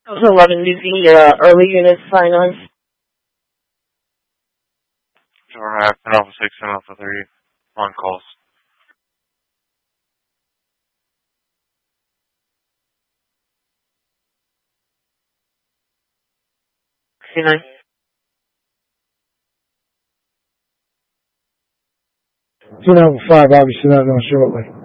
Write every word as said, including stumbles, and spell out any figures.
eleven, do the uh, early units sign on? Tower half, ten Alpha six, ten Alpha three, on calls. C nine. two Alpha five, I'll be sending that on shortly.